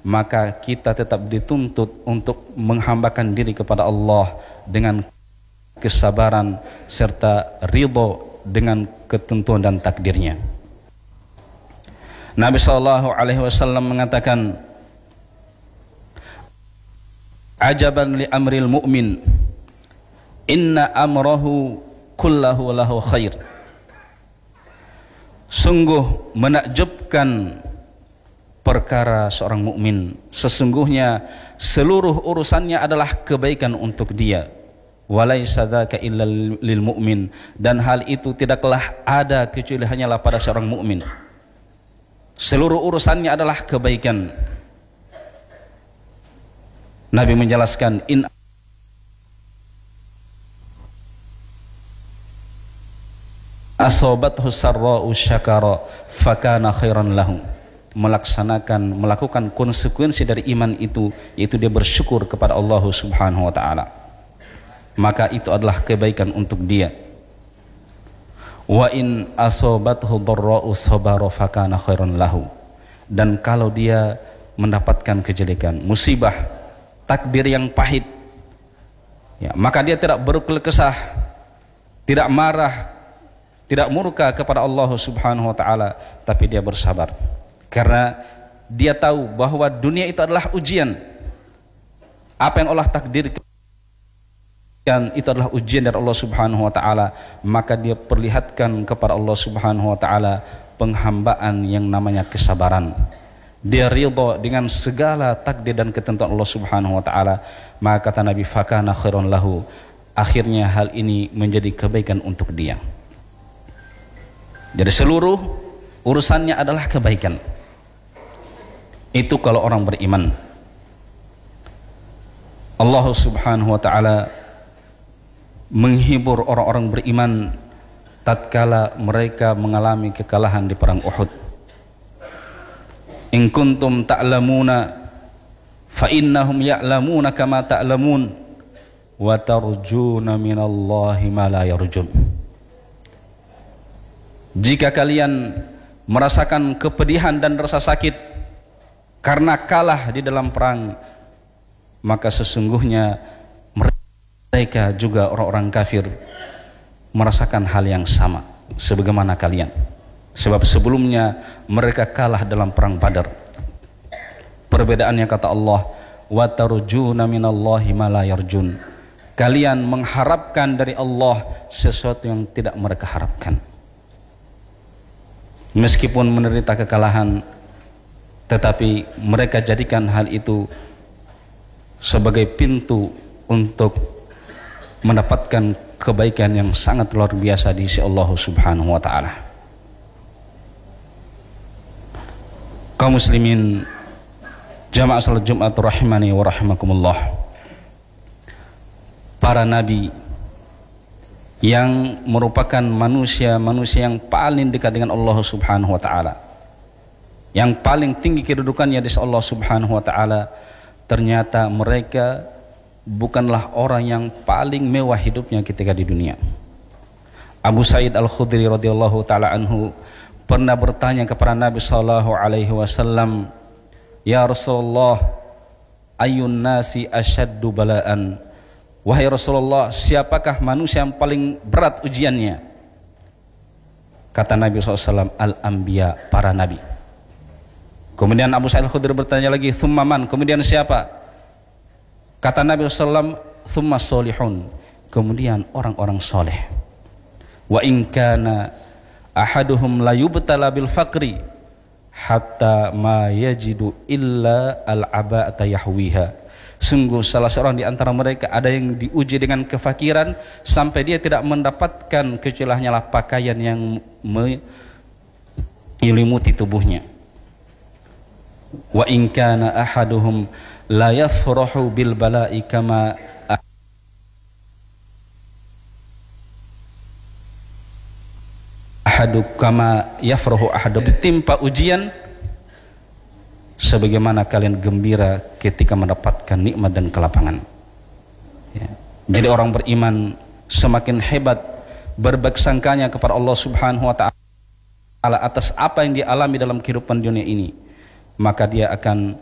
maka kita tetap dituntut untuk menghambakan diri kepada Allah dengan kesabaran serta ridho dengan ketentuan dan takdirnya. Nabi SAW mengatakan, ajaban li amril mu'min, inna amrahu kullahu lahu khair. Sungguh menakjubkan perkara seorang mukmin, sesungguhnya seluruh urusannya adalah kebaikan untuk dia. Walaisa dzaka illa lil mu'min, dan hal itu tidaklah ada kecuali hanyalah pada seorang mukmin. Seluruh urusannya adalah kebaikan. Nabi menjelaskan, in asobathu sarra'u syakara fakana khairan lahu. Melakukan konsekuensi dari iman itu, yaitu dia bersyukur kepada Allah Subhanahu wa taala, maka itu adalah kebaikan untuk dia. Wa in asobathu dharra'u sabara fakana khairan lahu. Dan kalau dia mendapatkan kejelekan, musibah, takdir yang pahit, ya, maka dia tidak berkeluh kesah, tidak marah, tidak murka kepada Allah Subhanahu wa taala, tapi dia bersabar. Karena dia tahu bahwa dunia itu adalah ujian. Apa yang Allah takdirkan itu adalah ujian dari Allah Subhanahu wa taala, maka dia perlihatkan kepada Allah Subhanahu wa taala penghambaan yang namanya kesabaran. Dia ridha dengan segala takdir dan ketentuan Allah Subhanahu wa taala, maka kata Nabi, fakana khairan lahu. Akhirnya hal ini menjadi kebaikan untuk dia. Jadi seluruh urusannya adalah kebaikan. Itu kalau orang beriman. Allah Subhanahu wa taala menghibur orang-orang beriman tatkala mereka mengalami kekalahan di perang Uhud. In kuntum ta'lamuna fa innahum ya'lamuna kama ta'lamun wa tarjuna minallahi ma la yarjun. Jika kalian merasakan kepedihan dan rasa sakit karena kalah di dalam perang, maka sesungguhnya mereka juga orang-orang kafir merasakan hal yang sama sebagaimana kalian. Sebab sebelumnya mereka kalah dalam perang Badar. Perbedaannya kata Allah, wa tarjuna minallahi ma la yarjun. Kalian mengharapkan dari Allah sesuatu yang tidak mereka harapkan. Meskipun menderita kekalahan, tetapi mereka jadikan hal itu sebagai pintu untuk mendapatkan kebaikan yang sangat luar biasa di sisi Allah Subhanahu wa taala. Kaum muslimin jamaah salat Jumat rahimani wa rahimakumullah. Para nabi yang merupakan manusia-manusia yang paling dekat dengan Allah Subhanahu wa taala, yang paling tinggi kedudukannya di sisi Allah Subhanahu wa taala, ternyata mereka bukanlah orang yang paling mewah hidupnya ketika di dunia. Abu Sa'id Al-Khudri radhiyallahu taala anhu pernah bertanya kepada Nabi sallallahu alaihi wasallam, "Ya Rasulullah, ayyun nasi asyaddu bala'an?" Wahai Rasulullah, siapakah manusia yang paling berat ujiannya? Kata Nabi SAW, Al-Anbiya, para nabi. Kemudian Abu Sa'id Al-Khudri bertanya lagi, "Thumma man?" Kemudian siapa? Kata Nabi SAW, "Thumma solihun." Kemudian orang-orang soleh. Wa in kana ahaduhum la yubtala bil faqri hatta ma yajidu illa al-aba'ata yahwiha. Sungguh salah seorang di antara mereka ada yang diuji dengan kefakiran sampai dia tidak mendapatkan kecuali hanyalah pakaian yang menyelimuti tubuhnya. Wa in kana ahaduhum la yafrahu bil bala'i kama yafrahu ahadu, ditimpa ujian sebagaimana kalian gembira ketika mendapatkan nikmat dan kelapangan. Ya. Jadi orang beriman semakin hebat berbaik sangkanya kepada Allah Subhanahu wa taala atas apa yang dialami dalam kehidupan dunia ini, maka dia akan